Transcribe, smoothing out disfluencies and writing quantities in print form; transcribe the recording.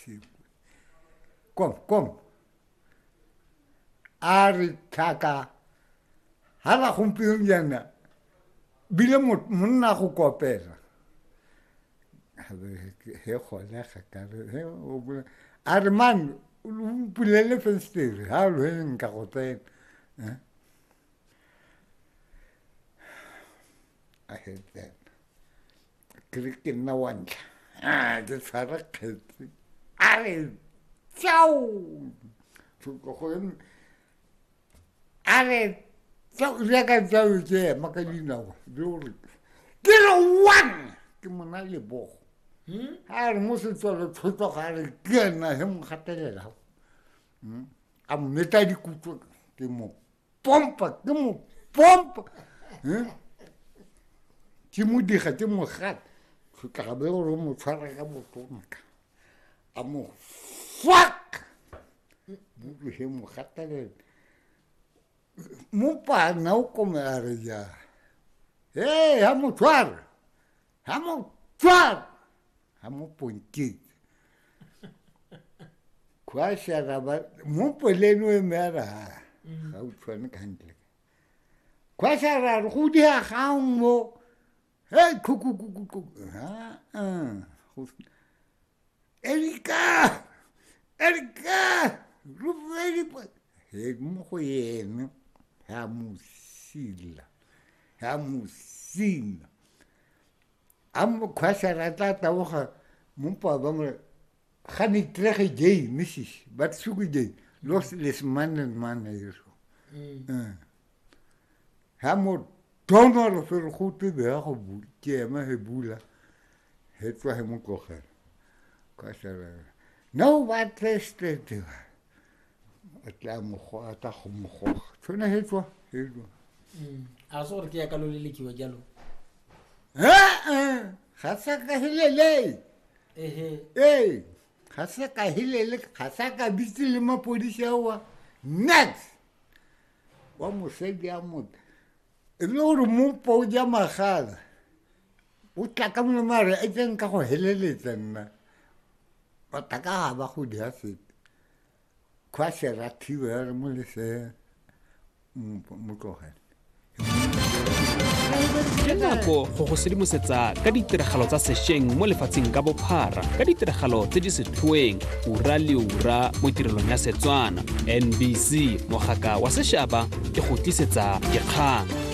Kom. Ari kaka. Hala gompieno yana. Bile monna go kopela. He gona ga ka Arman, pulele festere, ha lo en kagoten. I hate that. Cricket na one. The Sarak. Are ciao. Are ciao, Jaga ciao, Macalina. Kilo one. Kimonali bo. Har musu solo toto har gana hem khatela. Am metadi kutu temo pompa. Timu di khatemo khat. Ka be ro mo tshwara ka botonka. Amo fuck. Bu hem khatela. Mo pa na o come are ya. Hey, amo tshwara. Amo ponti. Kwasha raba mo poleno e mera. Ha o tshwana kantle. Kwasha ra go di ga mo. Hey, kuku. Erika. Ruveri. Hey, mo go yena. Ha musila. Amo kwasha rata woga mumpa bamre khani trege jey missis wat sugu jey los les man hier. Hamo donor vir goed te weg boeltjie maar he boela het wa hom kocher kwasha nou wat is dit het la mo khata khum kho tsona het wa a so re ke ya ka lo le lekiwa jalo Khasaka hilele. Khasaka hilele, khasaka bitile mapodisa wa. Next. Wa mosedi a mot. Lo mo po ja magala. O tla ka mo mare e tseng ka go heleletsa nna. Ba taka ba go dia se. Kwashe rathiwe re mo le se mo tlogela. Ke nako go go sedimosetsa ka ditiragalo tsa sešeng mo lefatsheng ka bophara ka ditiragalo tse di setlhoeng ura le ura mo tirelong ya Setswana. NBC mogaka wa sešaba ke go tlisetsa dikgang.